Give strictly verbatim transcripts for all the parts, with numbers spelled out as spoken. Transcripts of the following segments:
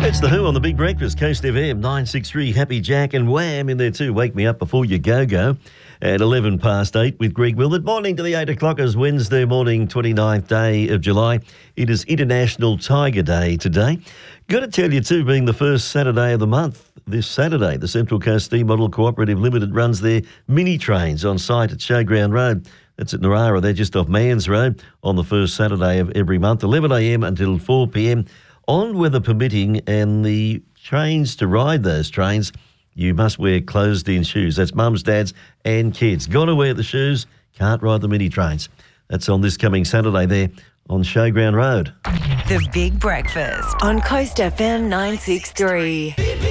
It's The Who on the Big Breakfast, Coast F M, nine six three, Happy Jack and Wham in there too. Wake me up before you go-go at eleven past eight with Greg Willard. Morning to the eight o'clockers, Wednesday morning, twenty-ninth day of July. It is International Tiger Day today. Got to tell you too, being the first Saturday of the month, this Saturday, the Central Coast Steam Model Cooperative Limited runs their mini trains on site at Showground Road. That's at Narara. They're just off Manns Road on the first Saturday of every month, eleven a m until four p m. On weather permitting, and the trains to ride those trains, you must wear closed-in shoes. That's mums, dads and kids. Got to wear the shoes, can't ride the mini trains. That's on this coming Saturday there on Showground Road. The Big Breakfast on Coast F M nine six three.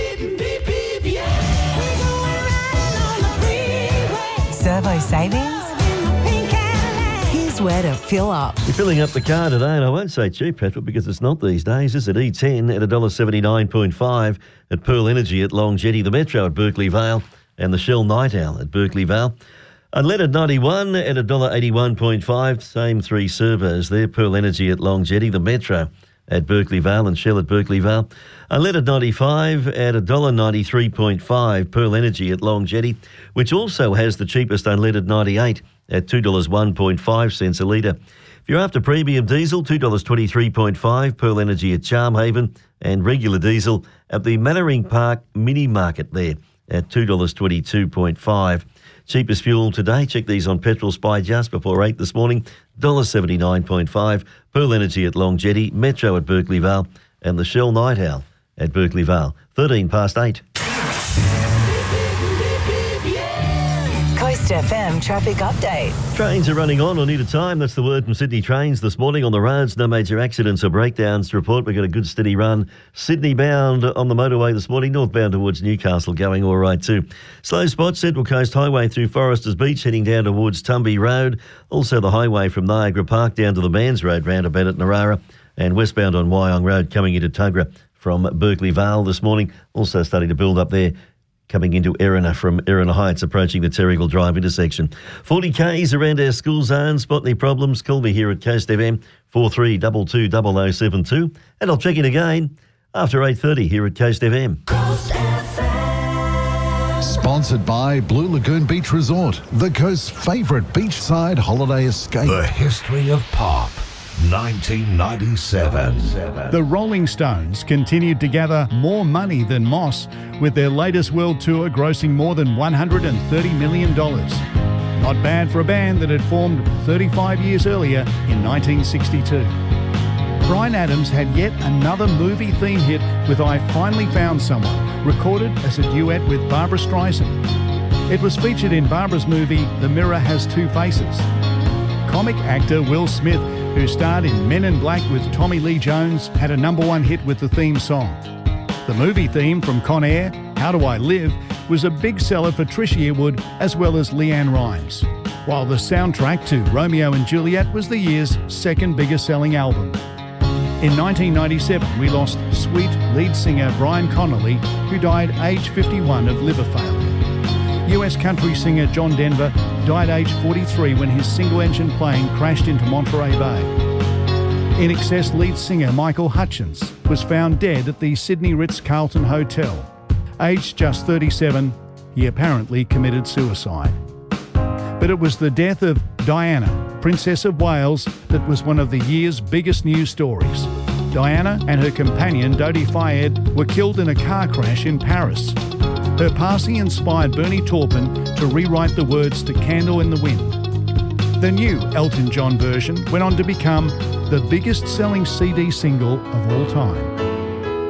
Servo savings? Here's where to fill up. You're filling up the car today, and I won't say cheap petrol because it's not these days. It's at E ten at one dollar seventy-nine point five, at Pearl Energy at Long Jetty, the Metro at Berkeley Vale, and the Shell Night Owl at Berkeley Vale. Unleaded ninety-one at one dollar eighty-one point five, same three servos there. Pearl Energy at Long Jetty, the Metro at Berkeley Vale, and Shell at Berkeley Vale. Unleaded ninety-five at one dollar ninety-three point five, Pearl Energy at Long Jetty, which also has the cheapest unleaded ninety-eight at two dollars one point five cents a litre. If you're after premium diesel, two dollars twenty-three point five, Pearl Energy at Charmhaven, and regular diesel at the Mannering Park Mini Market there at two dollars twenty-two point five. Cheapest fuel today, check these on Petrol Spy just before eight this morning, one dollar seventy-nine point five, Pearl Energy at Long Jetty, Metro at Berkeley Vale, and the Shell Night Owl at Berkeley Vale. thirteen past eight. Coast F M traffic update. Trains are running on or near time. That's the word from Sydney Trains this morning on the roads. No major accidents or breakdowns to report. We've got a good steady run. Sydney bound on the motorway this morning, northbound towards Newcastle going all right too. Slow spot, Central Coast Highway through Foresters Beach heading down towards Tumby Road. Also the highway from Niagara Park down to the Manns Road roundabout at Narara, and westbound on Wyong Road coming into Tuggerah from Berkeley Vale this morning. Also starting to build up there coming into Erina from Erina Heights, approaching the Terrigal Drive intersection. forty kays around our school zone. Spot any problems? Call me here at Coast F M, four three two two zero zero seven two, and I'll check in again after eight thirty here at Coast F M. Coast F M. Sponsored by Blue Lagoon Beach Resort, the coast's favourite beachside holiday escape. The history of pop. nineteen ninety-seven. The Rolling Stones continued to gather more money than Moss, with their latest world tour grossing more than one hundred thirty million dollars. Not bad for a band that had formed thirty-five years earlier in nineteen sixty-two. Bryan Adams had yet another movie theme hit with I Finally Found Someone, recorded as a duet with Barbra Streisand. It was featured in Barbara's movie The Mirror Has Two Faces. Comic actor Will Smith, who starred in Men in Black with Tommy Lee Jones, had a number one hit with the theme song. The movie theme from Con Air, How Do I Live, was a big seller for Trish Yearwood as well as Leanne Rimes, while the soundtrack to Romeo and Juliet was the year's second biggest selling album. In nineteen ninety-seven, we lost sweet lead singer Brian Connolly, who died aged fifty-one of liver failure. U S country singer John Denver died aged forty-three when his single-engine plane crashed into Monterey Bay. In Excess lead singer Michael Hutchence was found dead at the Sydney Ritz-Carlton Hotel. Aged just thirty-seven, he apparently committed suicide. But it was the death of Diana, Princess of Wales, that was one of the year's biggest news stories. Diana and her companion Dodi Fayed were killed in a car crash in Paris. Her passing inspired Bernie Taupin to rewrite the words to Candle in the Wind. The new Elton John version went on to become the biggest selling C D single of all time.